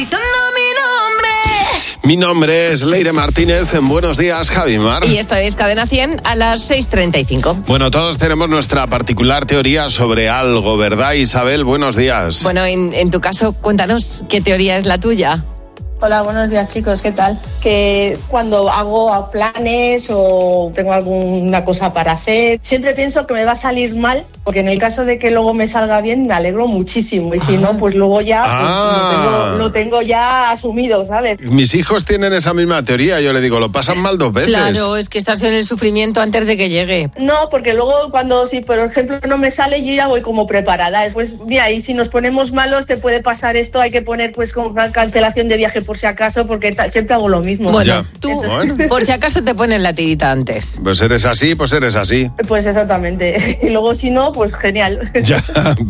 Mi nombre es Leire Martínez. Buenos días, Javi Mar. Y esto es Cadena 100 a las 6:35. Bueno, todos tenemos nuestra particular teoría sobre algo, ¿verdad, Isabel? Buenos días. Bueno, en tu caso, cuéntanos, ¿qué teoría es la tuya? Hola, buenos días, chicos, ¿qué tal? Que cuando hago planes o tengo alguna cosa para hacer, siempre pienso que me va a salir mal, porque en el caso de que luego me salga bien, me alegro muchísimo. Y si no, pues luego ya lo tengo ya asumido, ¿sabes? Mis hijos tienen esa misma teoría. Yo le digo, lo pasan mal 2 veces. Claro, es que estás en el sufrimiento antes de que llegue. No, porque luego si por ejemplo no me sale, yo ya voy como preparada. Después, mira, y si nos ponemos malos, te puede pasar esto, hay que poner pues con cancelación de viaje por si acaso, porque siempre hago lo mismo. Bueno, ya. Tú, por si acaso te ponen la tirita antes. Pues eres así, pues eres así. Pues exactamente. Y luego si no, pues genial. Ya.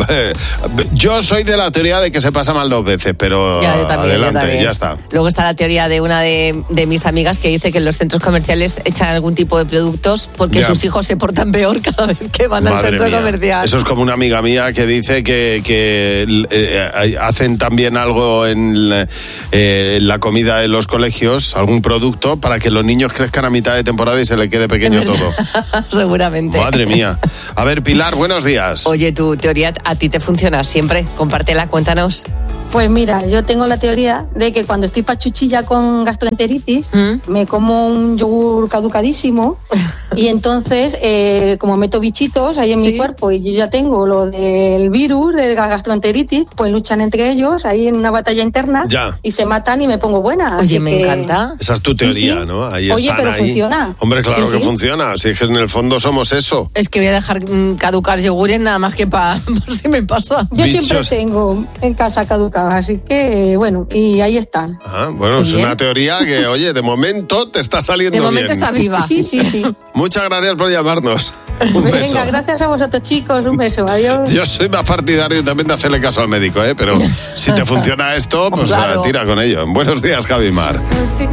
Yo soy de la teoría de que se pasa mal 2 veces, pero Ya, yo también. ya está. Luego está la teoría de una de mis amigas que dice que en los centros comerciales echan algún tipo de productos porque sus hijos se portan peor cada vez que van al centro comercial. Eso es como una amiga mía que dice que hacen también algo en la comida de los colegios, algún producto, para que los niños crezcan a mitad de temporada y se le quede pequeño todo. Seguramente. Madre mía. A ver, Pilar, buenos días. Oye, tu teoría a ti te funciona siempre. Compártela, cuéntanos. Pues mira, yo tengo la teoría de que cuando estoy pachuchilla con gastroenteritis, me como un yogur caducadísimo y entonces, como meto bichitos ahí en mi cuerpo y yo ya tengo lo del virus de la gastroenteritis, pues luchan entre ellos ahí en una batalla interna y se matan y me pongo buena. Oye, me encanta. Esa es tu teoría, sí. ¿no? Ahí Oye, están, pero ahí. funciona. Hombre, claro Sí, que sí. funciona. Si es que en el fondo somos eso. Es que voy a dejar caducar yogures nada más que por si me pasa. Yo Bichos. siempre tengo en casa caducados, así que bueno, y ahí están. Bueno, Muy es bien. una teoría que, oye, de momento te está saliendo De bien. momento está viva. Sí. Muchas gracias por llamarnos. Un beso. Venga, gracias a vosotros, chicos, un beso, adiós. Yo soy más partidario también de hacerle caso al médico, pero si te funciona esto, pues Claro. tira con ello. Buenos días, Javi Mar.